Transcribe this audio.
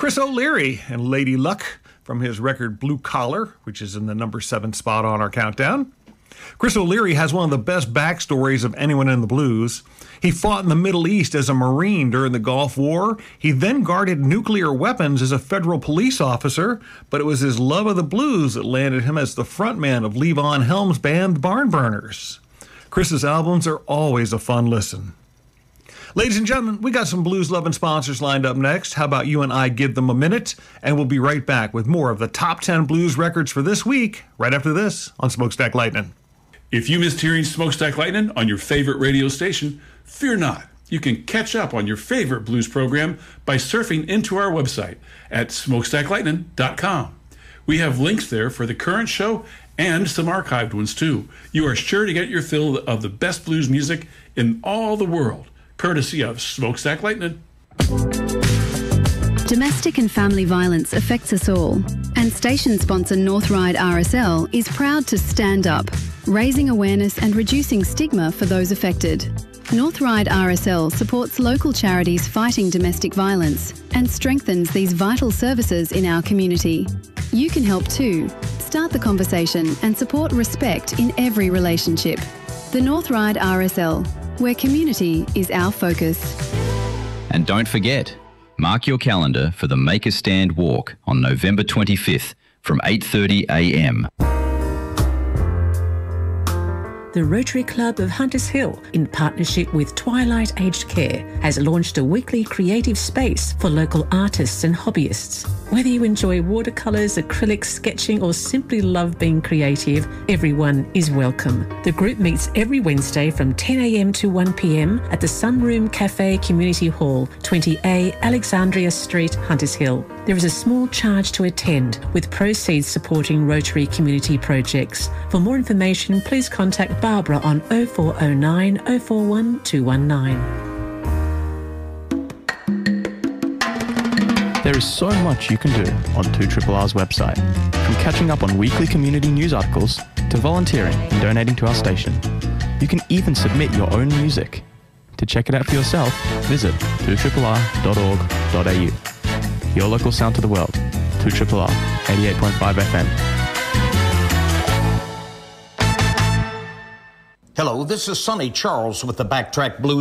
Chris O'Leary and Lady Luck from his record Blue Collar, which is in the number 7 spot on our countdown. Chris O'Leary has one of the best backstories of anyone in the blues. He fought in the Middle East as a Marine during the Gulf War. He then guarded nuclear weapons as a federal police officer, but it was his love of the blues that landed him as the frontman of Levon Helm's band Barnburners. Chris's albums are always a fun listen. Ladies and gentlemen, we got some blues-loving sponsors lined up next. How about you and I give them a minute, and we'll be right back with more of the top 10 blues records for this week, right after this on Smokestack Lightning. If you missed hearing Smokestack Lightning on your favorite radio station, fear not. You can catch up on your favorite blues program by surfing into our website at smokestacklightning.com. We have links there for the current show and some archived ones too. You are sure to get your fill of the best blues music in all the world, courtesy of Smokestack Lightning. Domestic and family violence affects us all, and station sponsor Northride RSL is proud to stand up, raising awareness and reducing stigma for those affected. Northride RSL supports local charities fighting domestic violence and strengthens these vital services in our community. You can help too. Start the conversation and support respect in every relationship. The Northride RSL, where community is our focus. And don't forget, mark your calendar for the Make a Stand walk on November 25th from 8:30 a.m. The Rotary Club of Hunters Hill, in partnership with Twilight Aged Care, has launched a weekly creative space for local artists and hobbyists. Whether you enjoy watercolours, acrylics, sketching, or simply love being creative, everyone is welcome. The group meets every Wednesday from 10 a.m. to 1 p.m. at the Sunroom Cafe Community Hall, 20A Alexandria Street, Hunters Hill. There is a small charge to attend, with proceeds supporting Rotary community projects. For more information, please contact Barbara on 0409 041 219. There is so much you can do on 2RRR's website, from catching up on weekly community news articles to volunteering and donating to our station. You can even submit your own music. To check it out for yourself, visit 2RRR.org.au. Your local sound to the world, 2RRR 88.5 FM. Hello, this is Sonny Charles with the Backtrack Blues.